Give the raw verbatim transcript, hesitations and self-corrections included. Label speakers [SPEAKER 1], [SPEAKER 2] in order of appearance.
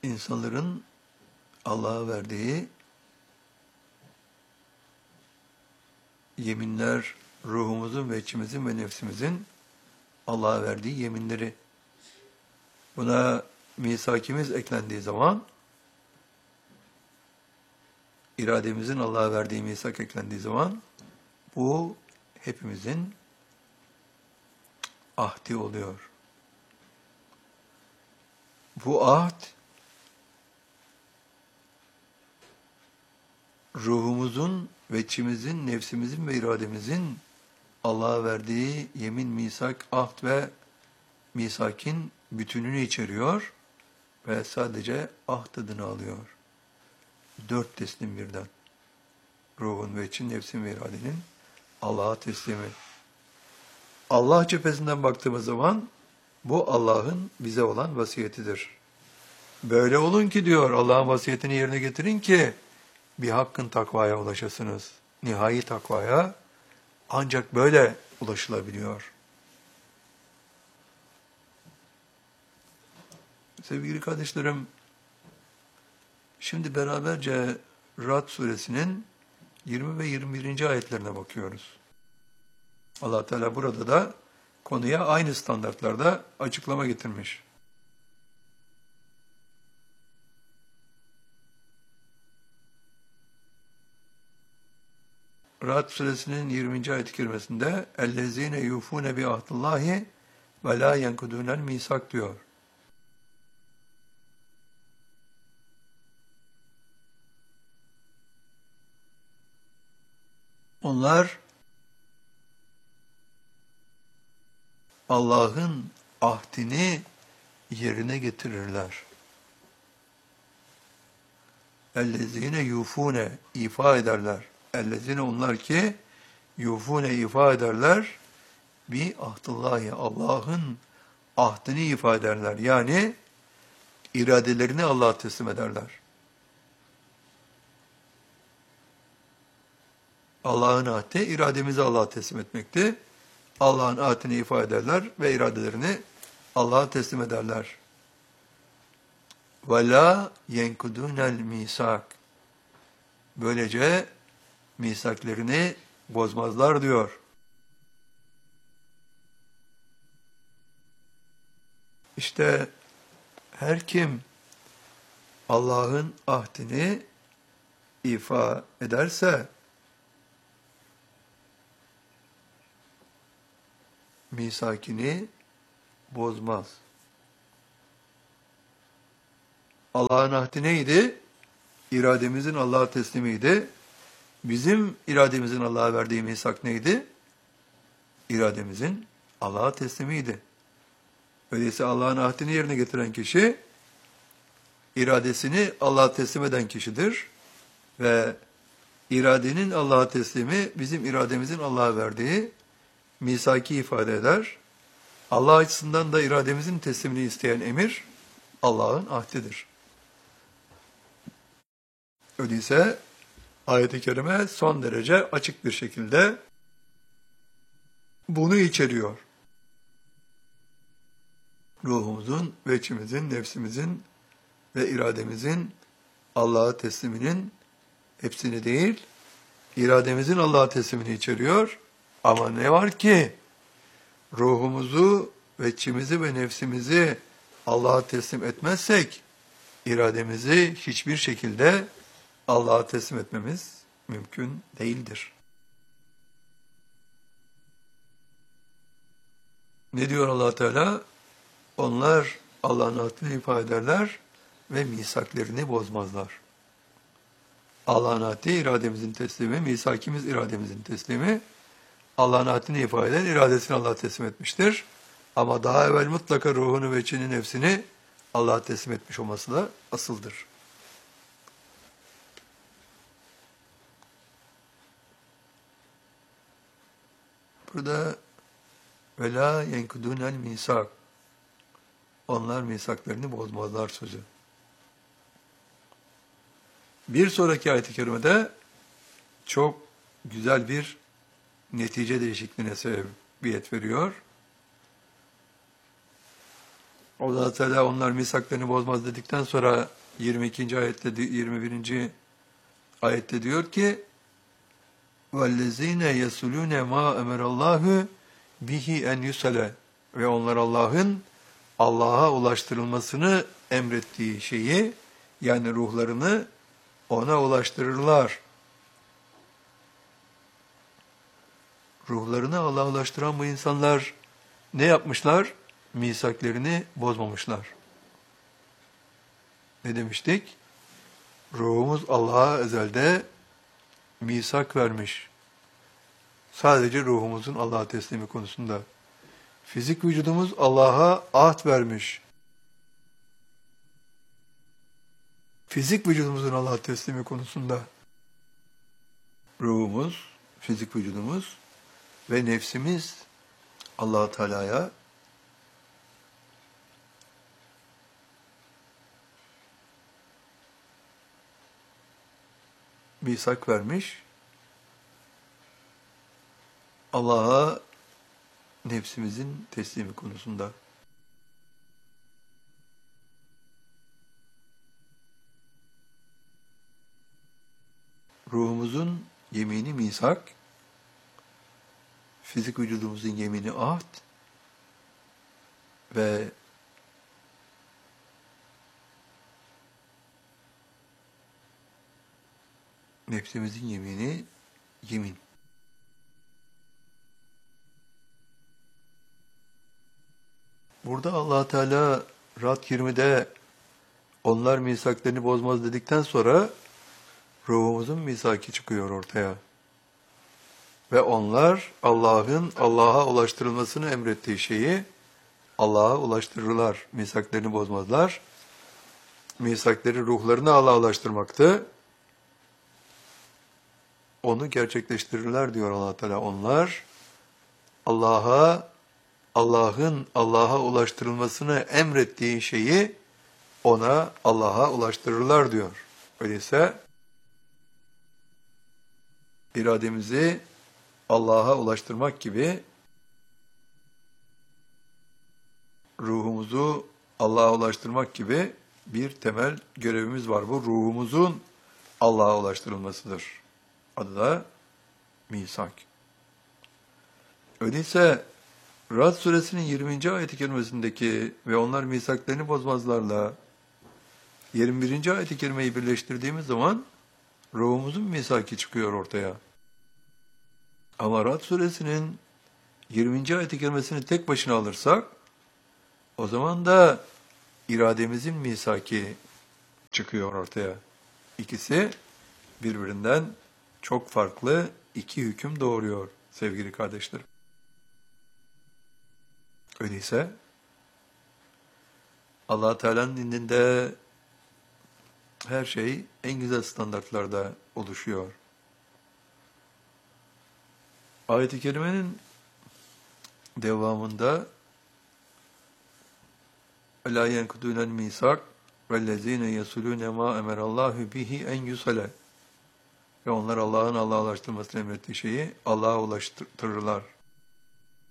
[SPEAKER 1] insanların Allah'a verdiği yeminler, ruhumuzun ve içimizin ve nefsimizin Allah'a verdiği yeminleri. Buna misakimiz eklendiği zaman, irademizin Allah'a verdiği misak eklendiği zaman, bu hepimizin ahdi oluyor. Bu ahd, ruhumuzun ve içimizin, nefsimizin ve irademizin Allah'a verdiği yemin, misak, ahd ve misakin bütününü içeriyor ve sadece ahd adını alıyor. Dört teslim birden. Ruhun ve için, nefsin ve iradenin Allah'a teslimi. Allah cephesinden baktığımız zaman bu Allah'ın bize olan vasiyetidir. Böyle olun ki diyor, Allah'ın vasiyetini yerine getirin ki bir hakkın takvaya ulaşasınız. Nihai takvaya ancak böyle ulaşılabiliyor. Sevgili kardeşlerim, şimdi beraberce Ra'd suresinin yirmi ve yirmi birinci ayetlerine bakıyoruz. Allah Teala burada da konuya aynı standartlarda açıklama getirmiş. Ra'd suresinin yirminci ayet-i kerimesinde اَلَّذ۪ينَ يُوفُونَ بِعَهْدِ اللّٰهِ وَلَا يَنْكُدُونَ الْمِيثَاقِ diyor. Onlar Allah'ın ahdini yerine getirirler. اَلَّذ۪ينَ يُوفُونَ ifa ederler. اَلَّذ۪ينَ onlar ki yufune ifa ederler. Bi ahdillahi Allah'ın ahdini ifa ederler. Yani iradelerini Allah'a teslim ederler. Allah'ın ahdi irademizi Allah'a teslim etmekti. Allah'ın ahdini ifa ederler ve iradelerini Allah'a teslim ederler. وَلَا يَنْكُدُونَ الْمِيثَاقِ Böylece misaklerini bozmazlar diyor. İşte her kim Allah'ın ahdini ifa ederse, misakini bozmaz. Allah'ın ahdi neydi? İrademizin Allah'a teslimiydi. Bizim irademizin Allah'a verdiği misak neydi? İrademizin Allah'a teslimiydi. Öyleyse Allah'ın ahdini yerine getiren kişi, iradesini Allah'a teslim eden kişidir. Ve iradenin Allah'a teslimi, bizim irademizin Allah'a verdiği misaki ifade eder. Allah açısından da irademizin teslimini isteyen emir, Allah'ın ahdidir. Öyleyse ayet-i kerime son derece açık bir şekilde bunu içeriyor. Ruhumuzun ve içimizin, nefsimizin ve irademizin Allah'a tesliminin hepsini değil, irademizin Allah'a teslimini içeriyor. Ama ne var ki ruhumuzu ve içimizi ve nefsimizi Allah'a teslim etmezsek, irademizi hiçbir şekilde Allah'a teslim etmemiz mümkün değildir. Ne diyor Allah Teala? Onlar Allah'ın ahdini ifa ederler ve misaklerini bozmazlar. Allah'ın ahdi irademizin teslimi, misakimiz irademizin teslimi. Allah'ın ahdini ifa eden iradesini Allah'a teslim etmiştir. Ama daha evvel mutlaka ruhunu ve içini, nefsini Allah'a teslim etmiş olması da asıldır. Burada وَلَا يَنْكُدُونَ الْمِيثَاقِ Onlar misaklarını bozmazlar sözü. Bir sonraki ayet-i kerimede çok güzel bir netice değişikliğine sebebiyet veriyor. Allah Teala onlar misaklarını bozmaz dedikten sonra yirmi ikinci ayette, yirmi birinci ayette diyor ki وَالَّذ۪ينَ يَسُلُونَ مَا اَمَرَ اللّٰهُ bihi en yusale ve onlar Allah'ın Allah'a ulaştırılmasını emrettiği şeyi, yani ruhlarını ona ulaştırırlar. Ruhlarını Allah'a ulaştıran bu insanlar ne yapmışlar? Misaklerini bozmamışlar. Ne demiştik? Ruhumuz Allah'a ezelde misak vermiş. Sadece ruhumuzun Allah'a teslimi konusunda. Fizik vücudumuz Allah'a ahd vermiş. Fizik vücudumuzun Allah'a teslimi konusunda. Ruhumuz, fizik vücudumuz ve nefsimiz Allah-u Teala'ya misak vermiş. Allah'a nefsimizin teslimi konusunda. Ruhumuzun yemini misak, fizik vücudumuzun yemini ahd ve nefsimizin yemini yemin. Burada Allah Teala Ra'd yirmide onlar misaklarını bozmaz dedikten sonra ruhumuzun misaki çıkıyor ortaya. Ve onlar Allah'ın Allah'a ulaştırılmasını emrettiği şeyi Allah'a ulaştırırlar. Misaklarını bozmazlar. Misakları ruhlarını Allah'a ulaştırmaktı. Onu gerçekleştirirler diyor Allah Teala. Onlar Allah'a Allah'ın Allah'a ulaştırılmasını emrettiği şeyi ona Allah'a ulaştırırlar diyor. Öyleyse irademizi Allah'a ulaştırmak gibi ruhumuzu Allah'a ulaştırmak gibi bir temel görevimiz var. Bu ruhumuzun Allah'a ulaştırılmasıdır. Adı da misak. Öyleyse Ra'd suresinin yirminci ayet-i kerimesindeki ve onlar misaklarını bozmazlarla yirmi birinci ayet-i kerimeyi birleştirdiğimiz zaman ruhumuzun misaki çıkıyor ortaya. Ama Ra'd suresinin yirminci ayet-i kerimesini tek başına alırsak o zaman da irademizin misaki çıkıyor ortaya. İkisi birbirinden çok farklı iki hüküm doğuruyor sevgili kardeşlerim. Öyleyse Allah Teala'nın indinde her şey en güzel standartlarda oluşuyor. Ayet-i kerimenin devamında اَلَا يَنْكُدُونَ الْمِيسَاقِ وَالَّذ۪ينَ يَسُلُونَ مَا اَمَرَ اللّٰهُ بِهِ اَنْ يُسَلَ ve onlar Allah'ın Allah'a ulaştırmasını emrettiği şeyi Allah'a ulaştırırlar.